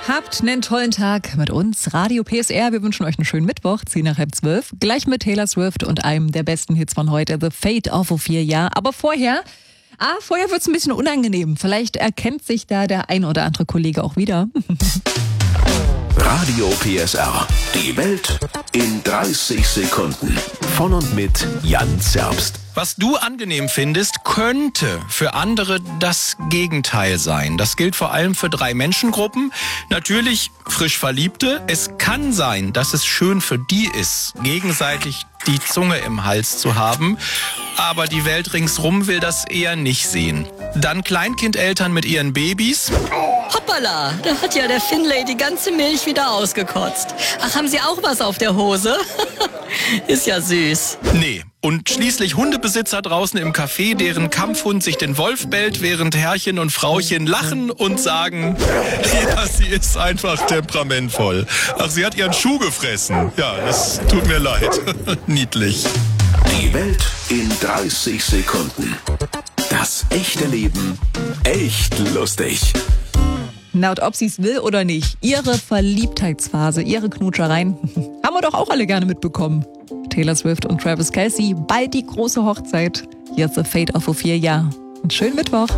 Habt einen tollen Tag mit uns, Radio PSR. Wir wünschen euch einen schönen Mittwoch, 10:30. Gleich mit Taylor Swift und einem der besten Hits von heute, The Fate of Ophelia. Aber vorher wird's ein bisschen unangenehm. Vielleicht erkennt sich da der ein oder andere Kollege auch wieder. Radio PSR. Die Welt in 30 Sekunden. Von und mit Jan Zerbst. Was du angenehm findest, könnte für andere das Gegenteil sein. Das gilt vor allem für 3 Menschengruppen. Natürlich frisch Verliebte. Es kann sein, dass es schön für die ist, gegenseitig die Zunge im Hals zu haben. Aber die Welt ringsrum will das eher nicht sehen. Dann Kleinkindeltern mit ihren Babys. Hoppala, da hat ja der Finlay die ganze Milch wieder ausgekotzt. Ach, haben Sie auch was auf der Hose? Ist ja süß. Nee. Und schließlich Hundebesitzer draußen im Café, deren Kampfhund sich den Wolf bellt, während Herrchen und Frauchen lachen und sagen, ja, sie ist einfach temperamentvoll. Ach, sie hat ihren Schuh gefressen. Ja, das tut mir leid. Niedlich. Die Welt in 30 Sekunden. Das echte Leben echt lustig. Na, und ob sie es will oder nicht, ihre Verliebtheitsphase, ihre Knutschereien, haben wir doch auch alle gerne mitbekommen. Taylor Swift und Travis Kelce, bald die große Hochzeit. Hier ist The Fate of Ophelia. Einen schönen Mittwoch.